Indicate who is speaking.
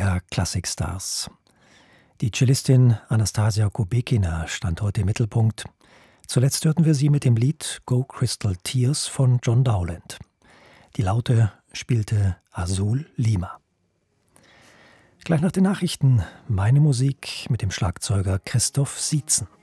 Speaker 1: BR Klassikstars. Die Cellistin Anastasia Kubekina stand heute im Mittelpunkt. Zuletzt hörten wir sie mit dem Lied Go Crystal Tears von John Dowland. Die Laute spielte Azul Lima. Gleich nach den Nachrichten meine Musik mit dem Schlagzeuger Christoph Sietzen.